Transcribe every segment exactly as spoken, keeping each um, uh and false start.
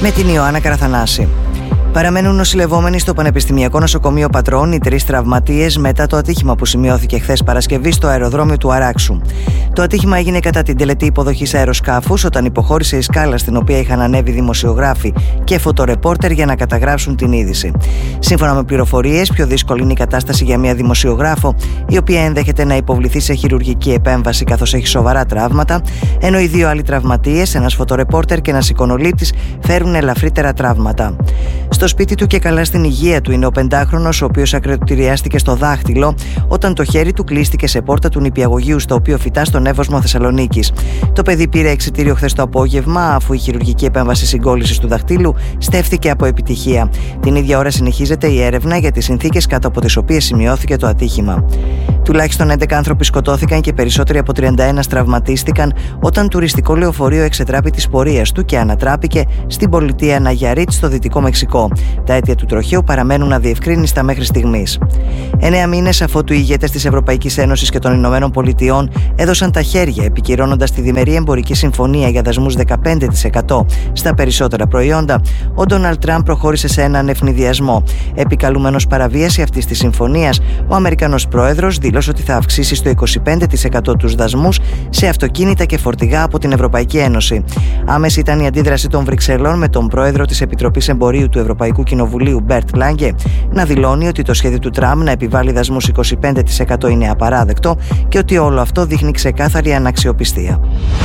με την Ιωάννα Καραθανάση. Παραμένουν νοσηλευόμενοι στο Πανεπιστημιακό Νοσοκομείο Πατρών οι τρεις τραυματίες μετά το ατύχημα που σημειώθηκε χθες Παρασκευή στο αεροδρόμιο του Αράξου. Το ατύχημα έγινε κατά την τελετή υποδοχής αεροσκάφους όταν υποχώρησε η σκάλα στην οποία είχαν ανέβει δημοσιογράφοι και φωτορεπόρτερ για να καταγράψουν την είδηση. Σύμφωνα με πληροφορίες, πιο δύσκολη είναι η κατάσταση για μια δημοσιογράφο, η οποία ενδέχεται να υποβληθεί σε χειρουργική επέμβαση καθώς έχει σοβαρά τραύματα, ενώ οι δύο άλλοι τραυματίες, ένας φωτορεπόρτερ και ένας εικονολήπτης, φέρουν ελαφρύτερα τραύματα. Στο σπίτι του και καλά στην υγεία του είναι ο πεντάχρονος, ο οποίος ακροτηριάστηκε στο δάχτυλο όταν το χέρι του κλείστηκε σε πόρτα του νηπιαγωγείου στο οποίο φυτά στον Εύωσμο Θεσσαλονίκης. Το παιδί πήρε εξιτήριο χθες το απόγευμα, αφού η χειρουργική επέμβαση συγκόλλησης του δαχτύλου στέφθηκε από επιτυχία. Την ίδια ώρα συνεχίζεται η έρευνα για τις συνθήκες κάτω από τις οποίες σημειώθηκε το ατύχημα. Τουλάχιστον έντεκα άνθρωποι σκοτώθηκαν και περισσότεροι από τριάντα ένα τραυματίστηκαν όταν τουριστικό λεωφορείο εξετράπη της πορείας του και ανατράπηκε στην πολιτεία Ναγιαρίτ στο Δυτικό Μεξικό. Τα αίτια του τροχαίου παραμένουν αδιευκρίνιστα μέχρι στιγμής. Εννέα μήνες αφότου οι ηγέτες της Ευρωπαϊκής Ένωσης και των Ηνωμένων Πολιτειών έδωσαν τα χέρια επικυρώνοντας τη διμερή εμπορική συμφωνία για δασμούς δεκαπέντε τοις εκατό στα περισσότερα προϊόντα, ο Ντόναλντ Τραμπ προχώρησε σε έναν ευνηδιασμό. Επικαλούμενος παραβίαση αυτής της συμφωνίας, ο Αμερικανός πρόεδρος δήλωσε ότι θα αυξήσει στο είκοσι πέντε τοις εκατό τους δασμούς σε αυτοκίνητα και φορτηγά από την Ευρωπαϊκή Ένωση. Άμεση ήταν η αντίδραση των Βρυξελών, με τον πρόεδρο της Επιτροπής Εμπορίου του Ευρωπαϊκού Κοινοβουλίου Μπέρτ Λάγκε να δηλώνει ότι το σχέδιο του Τραμπ να επιβάλλει δασμούς είκοσι πέντε τοις εκατό είναι απαράδεκτο και ότι όλο αυτό δείχνει ξεκάθαρη αναξιοπιστία.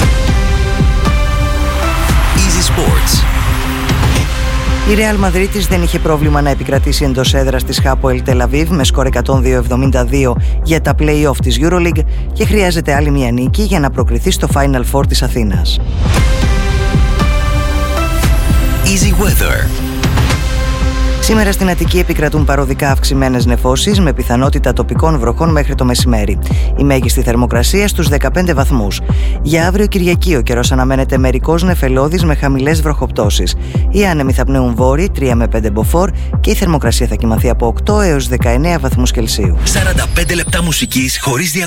Easy Sports. Η Ρεάλ Μαδρίτης δεν είχε πρόβλημα να επικρατήσει εντός έδρας της Χάποελ Τελ Αβίβ με σκορ εκατόν δύο εβδομήντα δύο για τα play-off της EuroLeague και χρειάζεται άλλη μια νίκη για να προκριθεί στο Final Four της Αθήνας. Easy Weather. Σήμερα στην Αττική επικρατούν παροδικά αυξημένες νεφώσεις με πιθανότητα τοπικών βροχών μέχρι το μεσημέρι. Η μέγιστη θερμοκρασία στους δεκαπέντε βαθμούς. Για αύριο Κυριακή ο καιρός αναμένεται μερικώς νεφελώδης με χαμηλές βροχοπτώσεις. Οι άνεμοι θα πνέουν βόρειοι τρία με πέντε μποφόρ και η θερμοκρασία θα κοιμαθεί από οκτώ έως δεκαεννέα βαθμούς Κελσίου. σαράντα πέντε λεπτά μουσικής χωρίς διακοπές.